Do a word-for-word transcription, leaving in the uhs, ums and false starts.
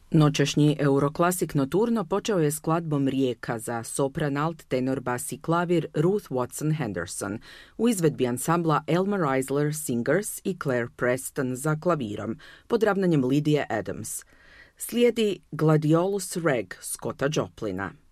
Noćašnji Euroclassic Nocturno počeo je skladbom Rijeka za sopran, alt, tenor, bas i klavir Ruth Watson Henderson u izvedbi ansambla Elmer Eisler Singers i Claire Preston za klavirom pod ravnanjem Lidije Adams. Slijedi Gladiolus Reg Scotta Joplina.